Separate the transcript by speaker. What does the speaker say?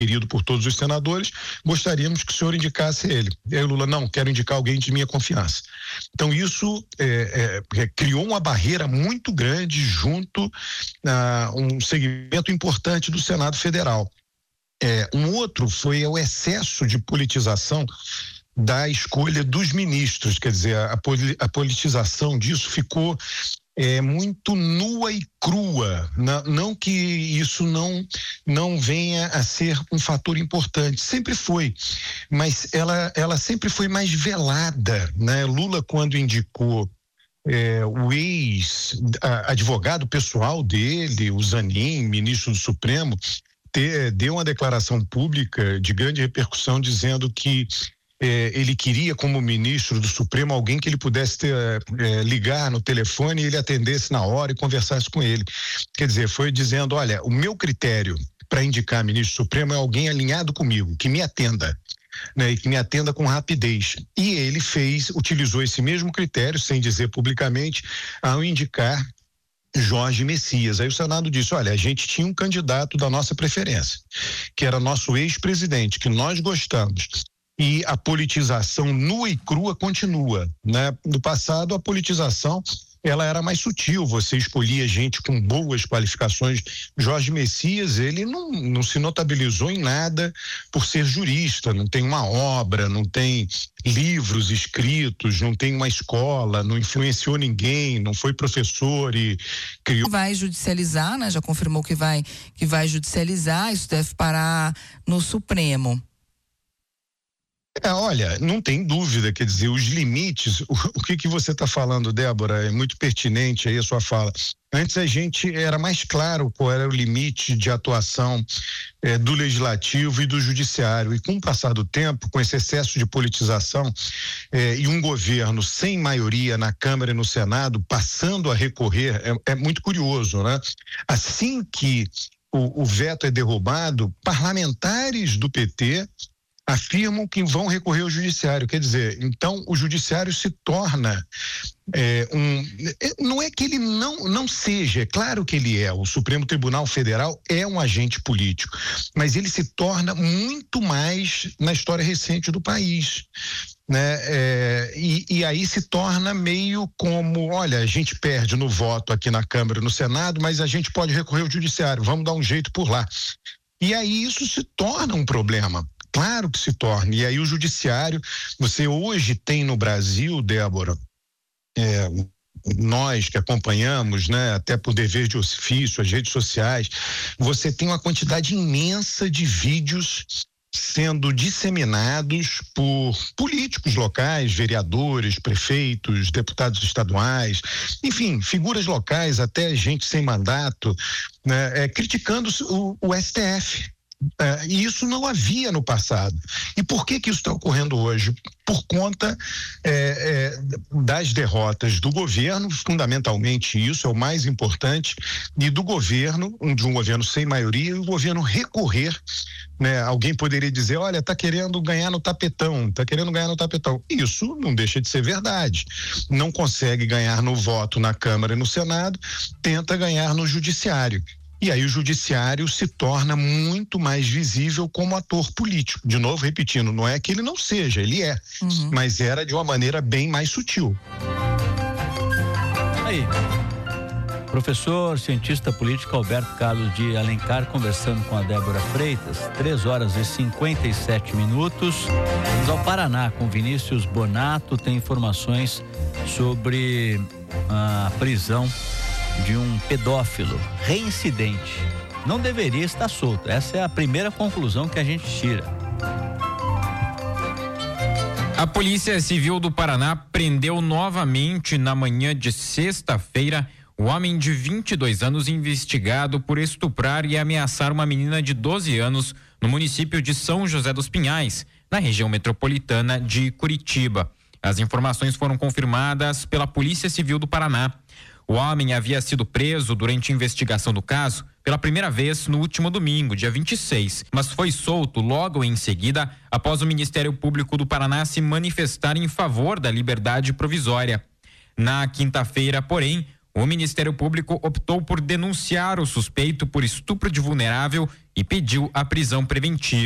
Speaker 1: querido por todos os senadores, gostaríamos que o senhor indicasse ele. E aí o Lula, não, quero indicar alguém de minha confiança. Então isso criou uma barreira muito grande junto a um segmento importante do Senado Federal. Um outro foi o excesso de politização da escolha dos ministros, quer dizer, a politização disso ficou muito nua e crua. Não que isso não venha a ser um fator importante, sempre foi, mas ela sempre foi mais velada, né? Lula, quando indicou o ex-advogado pessoal dele, o Zanin, ministro do Supremo, deu uma declaração pública de grande repercussão dizendo que ele queria, como ministro do Supremo, alguém que ele pudesse ligar no telefone e ele atendesse na hora e conversasse com ele. Quer dizer, foi dizendo, olha, o meu critério para indicar ministro do Supremo é alguém alinhado comigo, que me atenda, né, e que me atenda com rapidez. E ele utilizou esse mesmo critério, sem dizer publicamente, ao indicar Jorge Messias. Aí o Senado disse, olha, a gente tinha um candidato da nossa preferência, que era nosso ex-presidente, que nós gostamos. E a politização nua e crua continua, né? No passado, a politização, ela era mais sutil, você escolhia gente com boas qualificações. Jorge Messias, ele não se notabilizou em nada por ser jurista, não tem uma obra, não tem livros escritos, não tem uma escola, não influenciou ninguém, não foi professor e criou...
Speaker 2: Vai judicializar, né? Já confirmou que vai judicializar, isso deve parar no Supremo.
Speaker 1: Olha, não tem dúvida, quer dizer, os limites, o que você está falando, Débora, é muito pertinente aí a sua fala. Antes a gente era mais claro qual era o limite de atuação do legislativo e do judiciário, e com o passar do tempo, com esse excesso de politização e um governo sem maioria na Câmara e no Senado passando a recorrer, é muito curioso, né? Assim que o veto é derrubado, parlamentares do PT afirmam que vão recorrer ao judiciário, quer dizer, então o judiciário se torna não é que ele não seja, é claro que ele o Supremo Tribunal Federal é um agente político, mas ele se torna muito mais na história recente do país, né? E aí se torna meio como, olha, a gente perde no voto aqui na Câmara e no Senado, mas a gente pode recorrer ao judiciário, vamos dar um jeito por lá. E aí isso se torna um problema. Claro que se torna. E aí o judiciário, você hoje tem no Brasil, Débora, nós que acompanhamos, né, até por dever de ofício, as redes sociais, você tem uma quantidade imensa de vídeos sendo disseminados por políticos locais, vereadores, prefeitos, deputados estaduais, enfim, figuras locais, até gente sem mandato, né, criticando o STF. E isso não havia no passado. E por que isso está ocorrendo hoje? Por conta das derrotas do governo, fundamentalmente isso é o mais importante, e do governo, de um governo sem maioria, e o governo recorrer, né? Alguém poderia dizer, olha, está querendo ganhar no tapetão. Isso não deixa de ser verdade. Não consegue ganhar no voto na Câmara e no Senado, tenta ganhar no judiciário. E aí o judiciário se torna muito mais visível como ator político. De novo, repetindo, não é que ele não seja, ele é, mas era de uma maneira bem mais sutil.
Speaker 3: Aí, professor, cientista político Alberto Carlos de Alencar conversando com a Débora Freitas, 3h57. Vamos ao Paraná com Vinícius Bonato, tem informações sobre a prisão de um pedófilo reincidente. Não deveria estar solto. Essa é a primeira conclusão que a gente tira.
Speaker 4: A Polícia Civil do Paraná prendeu novamente na manhã de sexta-feira o homem de 22 anos investigado por estuprar e ameaçar uma menina de 12 anos no município de São José dos Pinhais, na região metropolitana de Curitiba. As informações foram confirmadas pela Polícia Civil do Paraná. O homem havia sido preso durante a investigação do caso pela primeira vez no último domingo, dia 26, mas foi solto logo em seguida após o Ministério Público do Paraná se manifestar em favor da liberdade provisória. Na quinta-feira, porém, o Ministério Público optou por denunciar o suspeito por estupro de vulnerável e pediu a prisão preventiva.